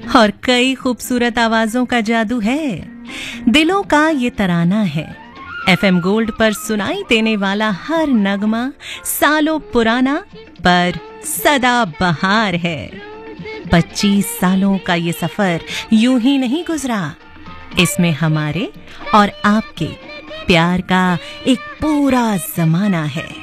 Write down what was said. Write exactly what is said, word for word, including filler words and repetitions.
और कई खूबसूरत आवाजों का जादू है। दिलों का ये तराना है। एफएम गोल्ड पर सुनाई देने वाला हर नगमा सालों पुराना पर सदा बहार है। पच्चीस सालों का ये सफर यूं ही नहीं गुजरा। इसमें हमारे और आपके प्यार का एक पूरा जमाना है।